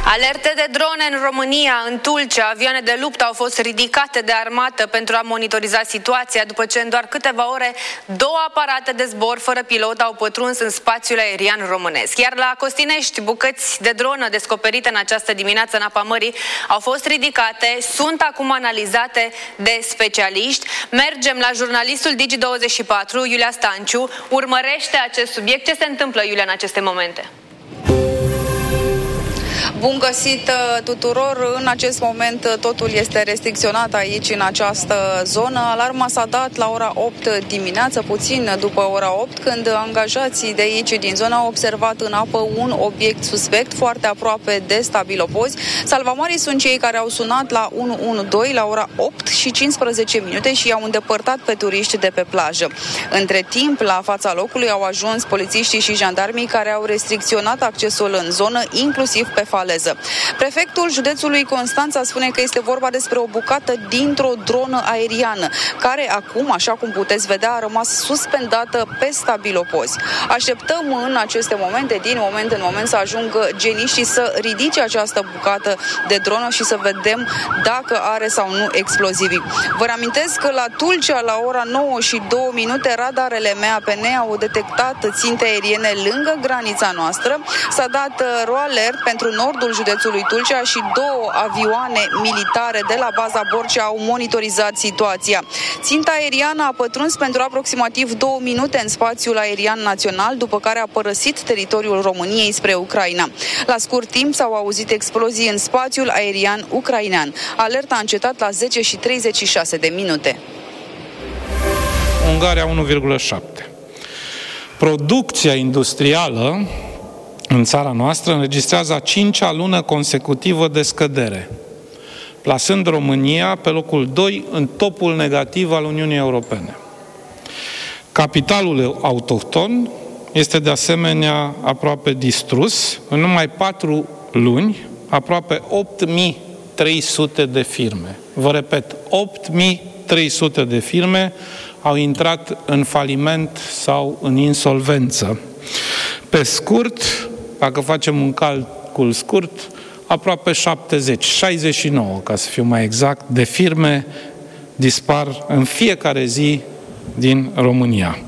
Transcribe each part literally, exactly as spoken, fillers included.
Alerte de drone în România, în Tulcea. Avioane de luptă au fost ridicate de armată pentru a monitoriza situația, după ce în doar câteva ore două aparate de zbor fără pilot au pătruns în spațiul aerian românesc. Iar la Costinești, bucăți de dronă descoperite în această dimineață în apa mării au fost ridicate, sunt acum analizate de specialiști. Mergem la jurnalistul Digi douăzeci și patru, Iulia Stanciu, urmărește acest subiect. Ce se întâmplă, Iulia, în aceste momente? Bun găsit tuturor! În acest moment totul este restricționat aici, în această zonă. Alarma s-a dat la ora opt dimineață, puțin după ora opt, când angajații de aici din zonă au observat în apă un obiect suspect foarte aproape de stabilopozi. Salvamarii sunt cei care au sunat la unu unu doi la ora opt și cincisprezece minute și i-au îndepărtat pe turiști de pe plajă. Între timp, la fața locului au ajuns polițiștii și jandarmii care au restricționat accesul în zonă, inclusiv pe faleză. Prefectul județului Constanța spune că este vorba despre o bucată dintr-o dronă aeriană, care acum, așa cum puteți vedea, a rămas suspendată pe stabilopozi. Așteptăm în aceste momente, din moment în moment, să ajungă geniștii să ridice această bucată de dronă și să vedem dacă are sau nu explozivi. Vă reamintesc că la Tulcea, la ora nouă și două minute, radarele M A P N au detectat ținte aeriene lângă granița noastră. S-a dat ro alert pentru nordul județului Tulcea și două avioane militare de la baza Borcea au monitorizat situația. Ținta aeriană a pătruns pentru aproximativ două minute în spațiul aerian național, după care a părăsit teritoriul României spre Ucraina. La scurt timp s-au auzit explozii în spațiul aerian ucrainean. Alerta a încetat la zece și treizeci și șase de minute. Ungaria unu virgulă șapte. Producția industrială în țara noastră înregistrează a cincea lună consecutivă de scădere, plasând România pe locul doi în topul negativ al Uniunii Europene. Capitalul autohton este de asemenea aproape distrus. În numai patru luni, aproape opt mii trei sute de firme. Vă repet, opt mii trei sute de firme au intrat în faliment sau în insolvență. Pe scurt, dacă facem un calcul scurt, aproape șaptezeci, șaizeci și nouă, ca să fiu mai exact, de firme dispar în fiecare zi din România.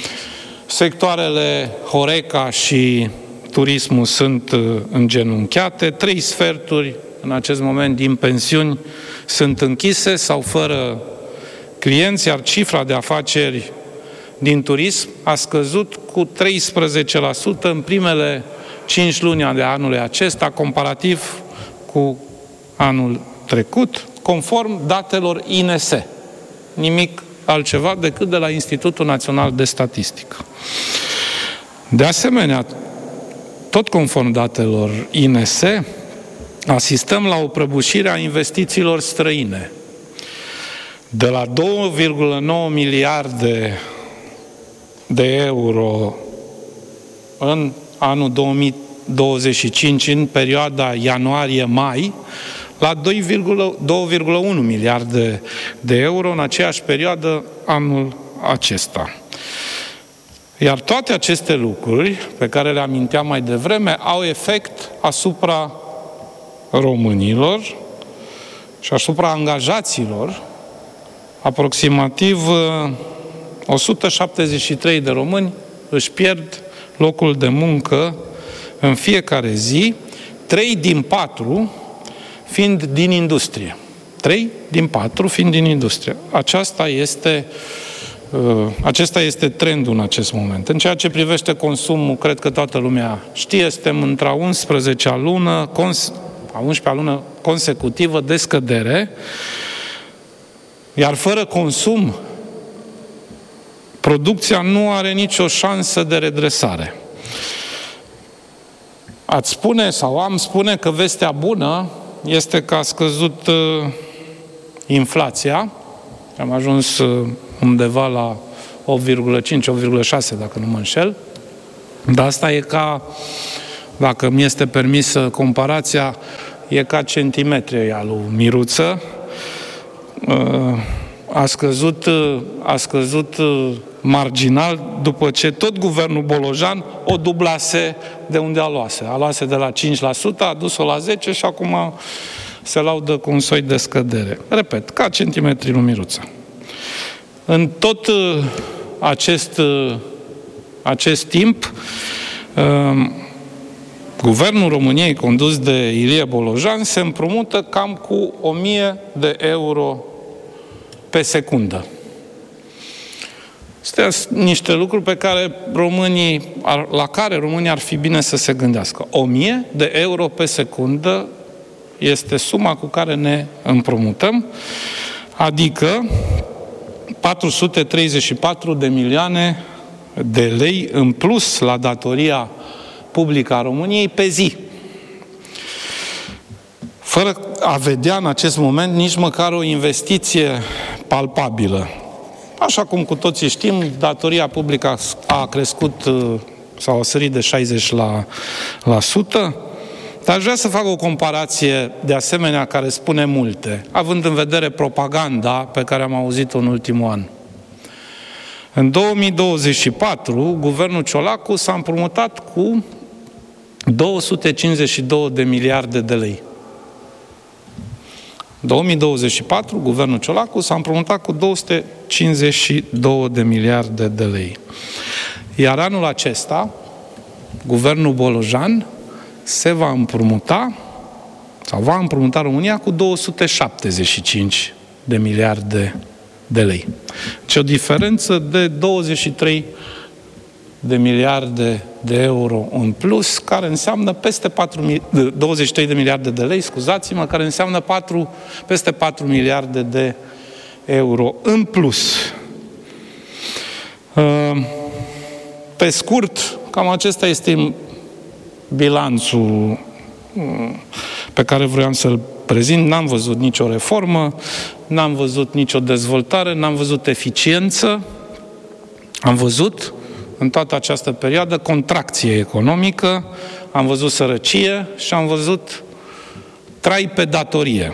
Sectoarele Horeca și turismul sunt îngenunchiate, trei sferturi în acest moment din pensiuni sunt închise sau fără clienți, iar cifra de afaceri din turism a scăzut cu treisprezece la sută în primele cinci luni de anului acesta, comparativ cu anul trecut, conform datelor I N S. Nimic altceva decât de la Institutul Național de Statistică. De asemenea, tot conform datelor I N S, asistăm la o prăbușire a investițiilor străine. De la două virgulă nouă miliarde de euro în anul două mii douăzeci și cinci, în perioada ianuarie-mai, la doi virgulă unu miliarde de euro în aceeași perioadă anul acesta. Iar toate aceste lucruri, pe care le aminteam mai devreme, au efect asupra românilor și asupra angajaților. Aproximativ o sută șaptezeci și trei de români își pierd locul de muncă în fiecare zi, trei din patru fiind din industrie. trei din patru fiind din industrie. Aceasta este, acesta este trendul în acest moment. În ceea ce privește consumul, cred că toată lumea știe, suntem într-a unsprezecea lună, a unsprezecea lună consecutivă de scădere, iar fără consum, producția nu are nicio șansă de redresare. Ați spune sau am spune că vestea bună este că a scăzut uh, inflația. Am ajuns uh, undeva la opt virgulă cinci - opt virgulă șase, dacă nu mă înșel. Dar asta e ca, dacă mi este permisă comparația, e ca centimetrii aia lui Miruță. Uh, a scăzut, a scăzut marginal, după ce tot guvernul Bolojan o dublase de unde a luase. A luase de la cinci la sută, a dus-o la zece și acum se laudă cu un soi de scădere. Repet, ca centimetri lumiruță. În tot acest, acest timp, guvernul României, condus de Ilie Bolojan, se împrumută cam cu o mie de euro pe secundă. Sunt niște lucruri pe care românii, la care românii ar fi bine să se gândească. o mie de euro pe secundă este suma cu care ne împrumutăm, adică patru sute treizeci și patru de milioane de lei în plus la datoria publică a României pe zi. Fără a vedea în acest moment nici măcar o investiție palpabilă. Așa cum cu toții știm, datoria publică a crescut sau a sărit de șaizeci la sută, dar aș vrea să fac o comparație de asemenea care spune multe, având în vedere propaganda pe care am auzit-o în ultimul an. În două mii douăzeci și patru, guvernul Ciolacu s-a împrumutat cu două sute cincizeci și două de miliarde de lei. două mii douăzeci și patru, guvernul Ciolacu s-a împrumutat cu două sute cincizeci și două de miliarde de lei. Iar anul acesta, guvernul Bolojan se va împrumuta, sau va împrumuta România cu două sute șaptezeci și cinci de miliarde de lei. Deci o diferență de douăzeci și trei de miliarde de euro în plus, care înseamnă peste patru, douăzeci și trei de miliarde de lei, scuzați-mă, care înseamnă patru, peste patru miliarde de euro în plus. Pe scurt, cam acesta este bilanțul pe care vroiam să-l prezint. N-am văzut nicio reformă, n-am văzut nicio dezvoltare, n-am văzut eficiență, am văzut în toată această perioadă contracție economică, am văzut sărăcie și am văzut trai pe datorie.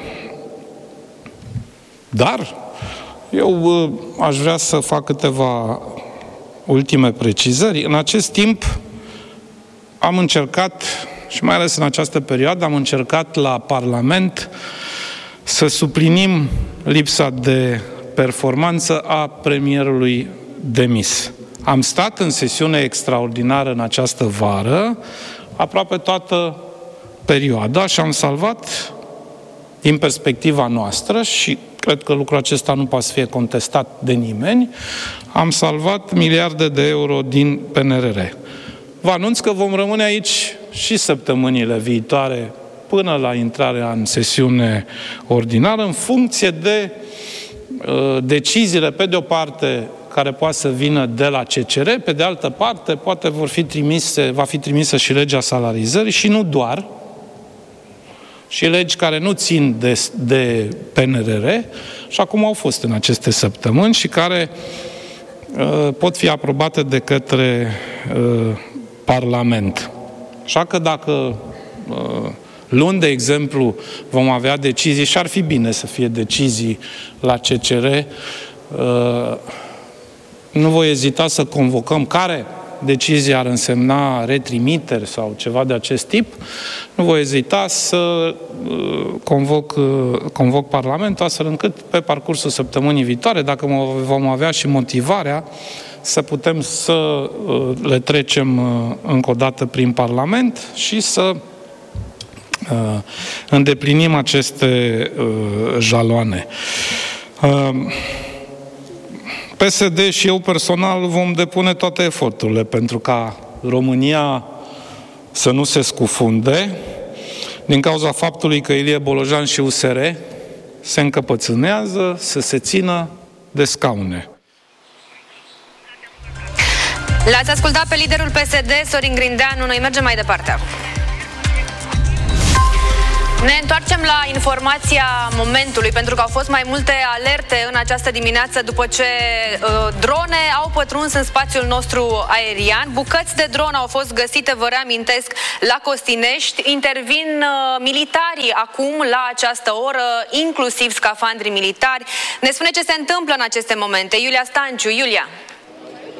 Dar eu aș vrea să fac câteva ultime precizări. În acest timp am încercat, și mai ales în această perioadă, am încercat la Parlament să suplinim lipsa de performanță a premierului demis. Am stat în sesiune extraordinară în această vară, aproape toată perioada, și am salvat, din perspectiva noastră, și cred că lucrul acesta nu poate să fie contestat de nimeni, am salvat miliarde de euro din P N R R. Vă anunț că vom rămâne aici și săptămânile viitoare până la intrarea în sesiune ordinară, în funcție de uh, deciziile, pe de o parte, care poate să vină de la C C R, pe de altă parte, poate vor fi trimise, va fi trimisă și legea salarizării și nu doar, și legi care nu țin de, de P N R R, și acum au fost în aceste săptămâni și care uh, pot fi aprobate de către uh, Parlament. Așa că dacă uh, luni, de exemplu, vom avea decizii, și ar fi bine să fie decizii la C C R, uh, nu voi ezita să convocăm care decizie ar însemna retrimiteri sau ceva de acest tip, nu voi ezita să uh, convoc, uh, convoc Parlamentul, astfel încât pe parcursul săptămânii viitoare, dacă vom avea și motivarea, să putem să uh, le trecem uh, încă o dată prin Parlament și să uh, îndeplinim aceste uh, jaloane. Uh, P S D și eu personal vom depune toate eforturile pentru ca România să nu se scufunde, din cauza faptului că Ilie Bolojan și U S R se încăpățânează să se țină de scaune. L-ați ascultat pe liderul P S D, Sorin Grindeanu. Noi mergem mai departe acum. Ne întoarcem la informația momentului, pentru că au fost mai multe alerte în această dimineață după ce uh, drone au pătruns în spațiul nostru aerian. Bucăți de dron au fost găsite, vă reamintesc, la Costinești. Intervin uh, militarii acum la această oră, inclusiv scafandri militari. Ne spune ce se întâmplă în aceste momente. Iulia Stanciu. Iulia.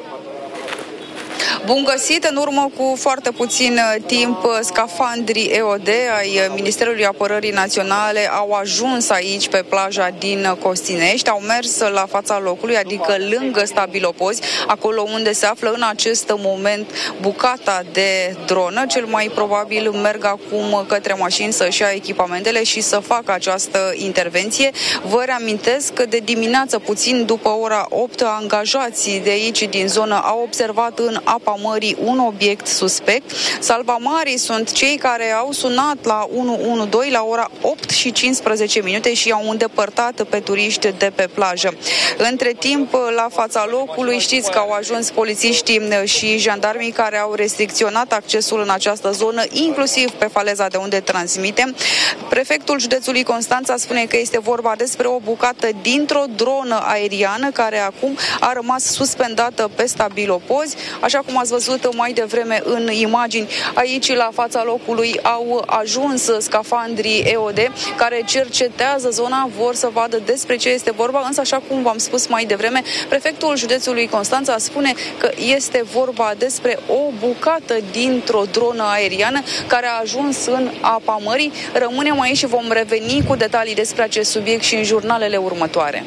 Bun găsit! În urmă cu foarte puțin timp, scafandrii E O D ai Ministerului Apărării Naționale au ajuns aici pe plaja din Costinești, au mers la fața locului, adică lângă Stabilopozi, acolo unde se află în acest moment bucata de dronă. Cel mai probabil merg acum către mașini să-și ia echipamentele și să facă această intervenție. Vă reamintesc că de dimineață, puțin după ora opt, angajații de aici din zonă au observat în apa mării un obiect suspect. Salvamarii sunt cei care au sunat la unu unu doi la ora opt și cincisprezece minute și i-au îndepărtat pe turiști de pe plajă. Între timp, la fața locului, știți că au ajuns polițiștii și jandarmii care au restricționat accesul în această zonă, inclusiv pe faleza de unde transmitem. Prefectul județului Constanța spune că este vorba despre o bucată dintr-o dronă aeriană care acum a rămas suspendată pe Stabilopozi. Așa cum ați văzut mai devreme în imagini, aici la fața locului au ajuns scafandrii E O D care cercetează zona, vor să vadă despre ce este vorba, însă așa cum v-am spus mai devreme, prefectul județului Constanța spune că este vorba despre o bucată dintr-o dronă aeriană care a ajuns în apa mării. Rămânem aici și vom reveni cu detalii despre acest subiect și în jurnalele următoare.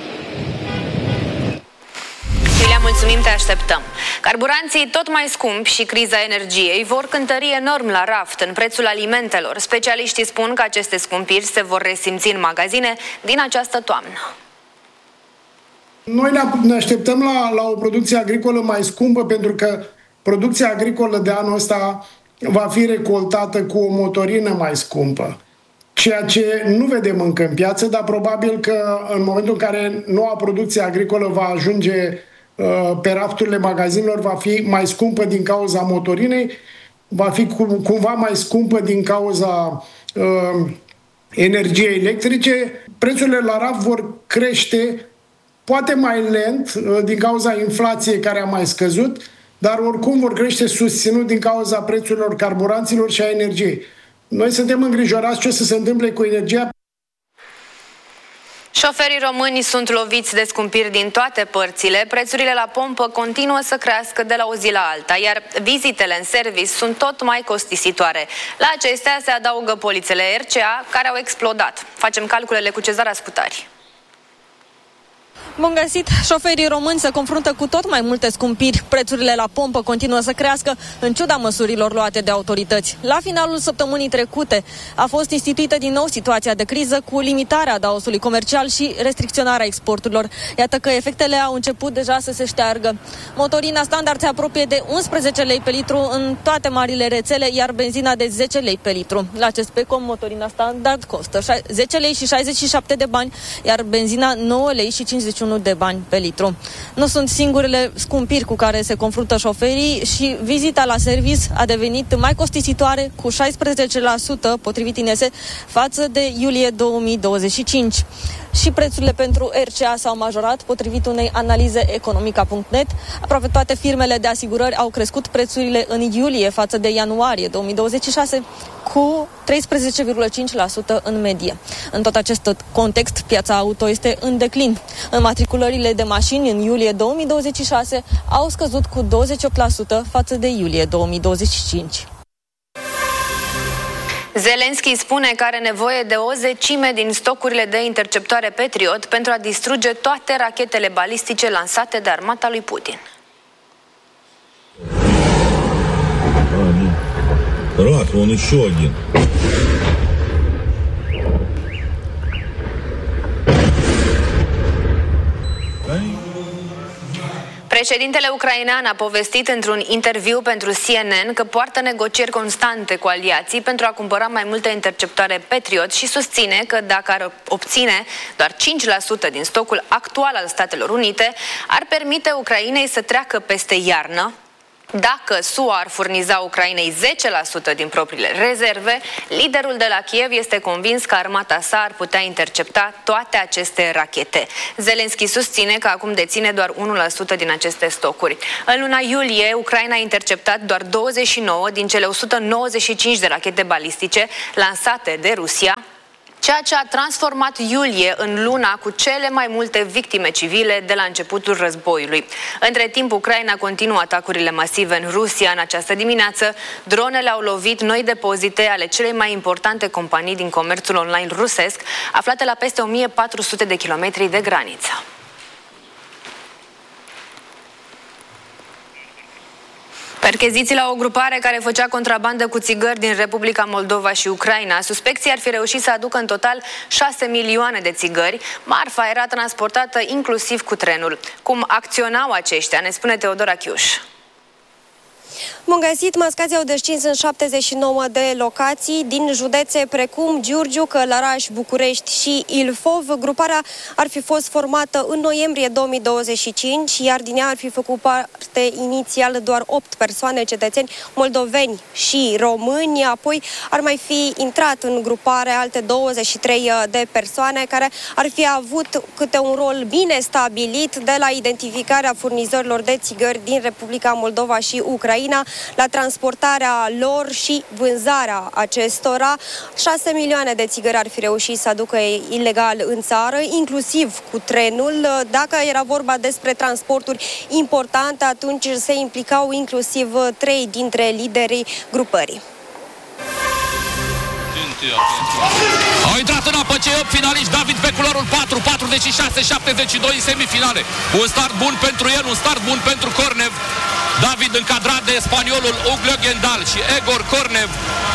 Mulțumim, te așteptăm. Carburanții tot mai scumpi și criza energiei vor cântări enorm la raft în prețul alimentelor. Specialiștii spun că aceste scumpiri se vor resimți în magazine din această toamnă. Noi ne așteptăm la, la o producție agricolă mai scumpă, pentru că producția agricolă de anul ăsta va fi recoltată cu o motorină mai scumpă. Ceea ce nu vedem încă în piață, dar probabil că în momentul în care noua producție agricolă va ajunge pe rafturile magazinelor, va fi mai scumpă din cauza motorinei, va fi cumva mai scumpă din cauza uh, energiei electrice. Prețurile la raft vor crește poate mai lent uh, din cauza inflației care a mai scăzut, dar oricum vor crește susținut din cauza prețurilor carburanților și a energiei. Noi suntem îngrijorați ce o să se întâmple cu energia. Șoferii români sunt loviți de scumpiri din toate părțile, prețurile la pompă continuă să crească de la o zi la alta, iar vizitele în service sunt tot mai costisitoare. La acestea se adaugă polițele R C A, care au explodat. Facem calculele cu Cezar Ascutari. Bun găsit! Șoferii români se confruntă cu tot mai multe scumpiri. Prețurile la pompă continuă să crească, în ciuda măsurilor luate de autorități. La finalul săptămânii trecute a fost instituită din nou situația de criză cu limitarea adaosului comercial și restricționarea exporturilor. Iată că efectele au început deja să se șteargă. Motorina standard se apropie de unsprezece lei pe litru în toate marile rețele, iar benzina de zece lei pe litru. La Cespecom, motorina standard costă zece lei și șaizeci și șapte de bani, iar benzina nouă lei și cincizeci și unu de bani pe litru. Nu sunt singurele scumpiri cu care se confruntă șoferii și vizita la service a devenit mai costisitoare cu șaisprezece la sută potrivit I N S E față de iulie două mii douăzeci și cinci. Și prețurile pentru R C A s-au majorat potrivit unei analize economica punct net. Aproape toate firmele de asigurări au crescut prețurile în iulie față de ianuarie două mii douăzeci și șase cu treisprezece virgulă cinci la sută în medie. În tot acest context, piața auto este în declin. Înmatriculările de mașini în iulie două mii douăzeci și șase au scăzut cu douăzeci și opt la sută față de iulie două mii douăzeci și cinci. Zelenski spune că are nevoie de o zecime din stocurile de interceptoare Patriot pentru a distruge toate rachetele balistice lansate de armata lui Putin. Рак, он еще один. Președintele ucrainean a povestit într-un interviu pentru C N N că poartă negocieri constante cu aliații pentru a cumpăra mai multe interceptoare Patriot și susține că dacă ar obține doar cinci la sută din stocul actual al Statelor Unite, ar permite Ucrainei să treacă peste iarnă. Dacă S U A ar furniza Ucrainei zece la sută din propriile rezerve, liderul de la Kiev este convins că armata sa ar putea intercepta toate aceste rachete. Zelenski susține că acum deține doar unu la sută din aceste stocuri. În luna iulie, Ucraina a interceptat doar douăzeci și nouă din cele o sută nouăzeci și cinci de rachete balistice lansate de Rusia. ceea ce a transformat iulie în luna cu cele mai multe victime civile de la începutul războiului. Între timp, Ucraina continuă atacurile masive în Rusia. În această dimineață, dronele au lovit noi depozite ale celei mai importante companii din comerțul online rusesc, aflate la peste o mie patru sute de kilometri de graniță. Percheziții la o grupare care făcea contrabandă cu țigări din Republica Moldova și Ucraina. Suspecții ar fi reușit să aducă în total șase milioane de țigări. Marfa era transportată inclusiv cu trenul. Cum acționau aceștia, ne spune Teodora Chiuș. Bun găsit, mascații au descins în șaptezeci și nouă de locații din județe precum Giurgiu, Călăraș, București și Ilfov. Gruparea ar fi fost formată în noiembrie două mii douăzeci și cinci, iar din ea ar fi făcut parte inițial doar opt persoane, cetățeni moldoveni și români. Apoi ar mai fi intrat în grupare alte douăzeci și trei de persoane care ar fi avut câte un rol bine stabilit, de la identificarea furnizorilor de țigări din Republica Moldova și Ucraina, la transportarea lor și vânzarea acestora. șase milioane de țigări ar fi reușit să aducă ilegal în țară, inclusiv cu trenul. Dacă era vorba despre transporturi importante, atunci se implicau inclusiv trei dintre liderii grupării. Au intrat în apă cei opt finaliști. David pe culoarul patru, patruzeci și șase șaptezeci și doi în semifinale. Un start bun pentru el, un start bun pentru Cornev. David încadrat de spaniolul Uglio Gendal și Egor Cornev.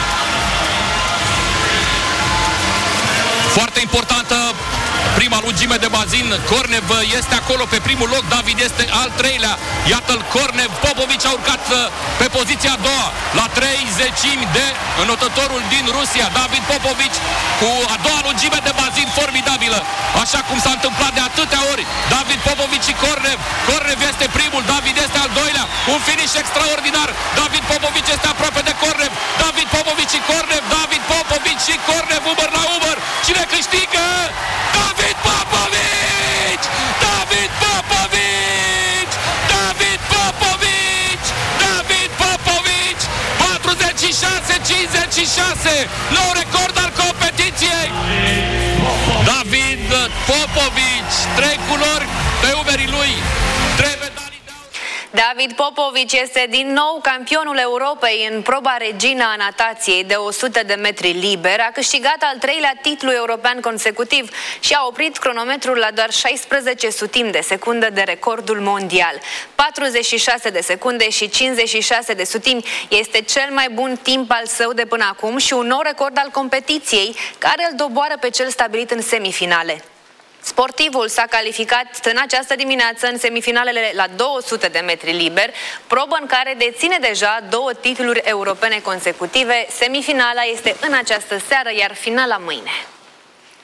Foarte importantă prima lungime de bazin. Cornev este acolo pe primul loc, David este al treilea. Iată-l, Cornev. Popovici a urcat pe poziția a doua, la trei zecimi de înotătorul din Rusia. David Popovici cu a doua lungime de bazin formidabilă, așa cum s-a întâmplat de atâtea ori. David Popovici și Cornev. Cornev este primul, David este al doilea. Un finish extraordinar. David Popovici este aproape de Cornev. David Popovici și Cornev. David Popovici și Cornev, umăr la umăr. Cine câștigă? David Popovici! David Popovici! David Popovici! David Popovici! patruzeci și șase cincizeci și șase! Nou record al competiției! David Popovici! Trei culori pe umerii lui! Trei medalii! David Popovici este din nou campionul Europei în proba Regina a natației de o sută de metri liber. A câștigat al treilea titlu european consecutiv și a oprit cronometrul la doar șaisprezece sutimi de secundă de recordul mondial. patruzeci și șase de secunde și cincizeci și șase de sutimi este cel mai bun timp al său de până acum și un nou record al competiției, care îl doboară pe cel stabilit în semifinale. Sportivul s-a calificat în această dimineață în semifinalele la două sute de metri liber, probă în care deține deja două titluri europene consecutive. Semifinala este în această seară, iar finala mâine.